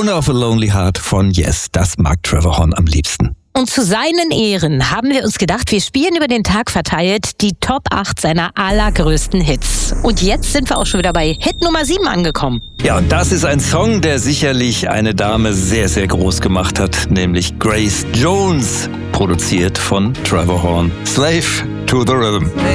Owner of a Lonely Heart von Yes. Das mag Trevor Horn am liebsten. Und zu seinen Ehren haben wir uns gedacht, wir spielen über den Tag verteilt die Top 8 seiner allergrößten Hits. Und jetzt sind wir auch schon wieder bei Hit Nummer 7 angekommen. Ja, und das ist ein Song, der sicherlich eine Dame sehr, sehr groß gemacht hat, nämlich Grace Jones, produziert von Trevor Horn. Slave to the Rhythm.